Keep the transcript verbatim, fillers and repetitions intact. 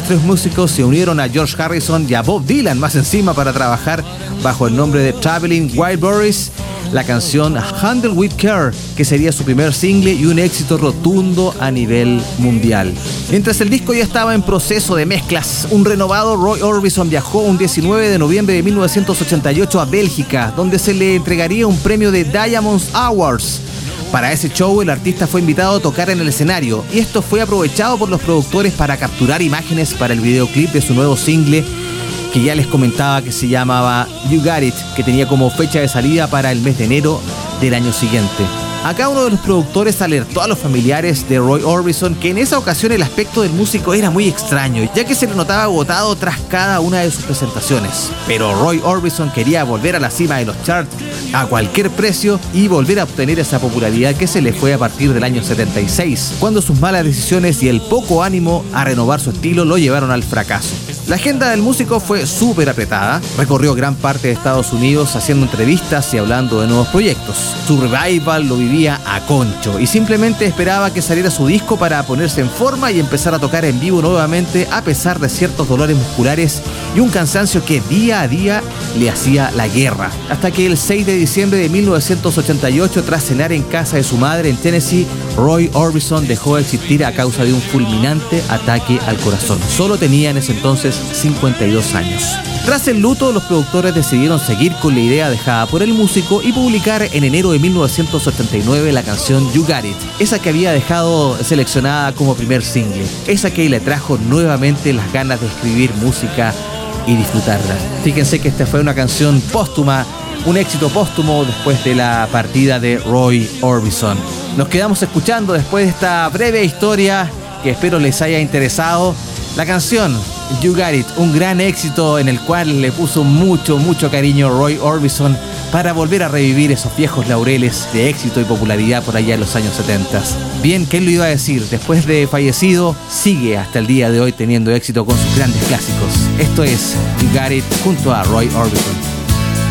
tres músicos se unieron a George Harrison y a Bob Dylan más encima para trabajar bajo el nombre de Traveling Wilburys la canción Handle With Care, que sería su primer single y un éxito rotundo a nivel mundial. Mientras el disco ya estaba en proceso de mezclas, un renovado Roy Orbison viajó un diecinueve de noviembre de mil novecientos ochenta y ocho a Bélgica, donde se le entregaría un premio de Diamonds Awards. Para ese show, el artista fue invitado a tocar en el escenario, y esto fue aprovechado por los productores para capturar imágenes para el videoclip de su nuevo single, que ya les comentaba que se llamaba You Got It, que tenía como fecha de salida para el mes de enero del año siguiente. Acá uno de los productores alertó a los familiares de Roy Orbison que en esa ocasión el aspecto del músico era muy extraño, ya que se le notaba agotado tras cada una de sus presentaciones. Pero Roy Orbison quería volver a la cima de los charts a cualquier precio y volver a obtener esa popularidad que se le fue a partir del año setenta y seis, cuando sus malas decisiones y el poco ánimo a renovar su estilo lo llevaron al fracaso. La agenda del músico fue súper apretada, recorrió gran parte de Estados Unidos haciendo entrevistas y hablando de nuevos proyectos. Su revival lo vivía a concho y simplemente esperaba que saliera su disco para ponerse en forma y empezar a tocar en vivo nuevamente, a pesar de ciertos dolores musculares y un cansancio que día a día le hacía la guerra. Hasta que el seis de diciembre de mil novecientos ochenta y ocho, tras cenar en casa de su madre en Tennessee, Roy Orbison dejó de existir a causa de un fulminante ataque al corazón. Solo tenía en ese entonces cincuenta y dos años. Tras el luto, los productores decidieron seguir con la idea dejada por el músico y publicar en enero de mil novecientos ochenta y nueve la canción You Got It, esa que había dejado seleccionada como primer single, esa que le trajo nuevamente las ganas de escribir música y disfrutarla. Fíjense que esta fue una canción póstuma, un éxito póstumo después de la partida de Roy Orbison. Nos quedamos escuchando después de esta breve historia que espero les haya interesado. La canción You Got It, un gran éxito en el cual le puso mucho, mucho cariño Roy Orbison para volver a revivir esos viejos laureles de éxito y popularidad por allá en los años setenta. Bien, ¿quién lo iba a decir? Después de fallecido, sigue hasta el día de hoy teniendo éxito con sus grandes clásicos. Esto es You Got It junto a Roy Orbison.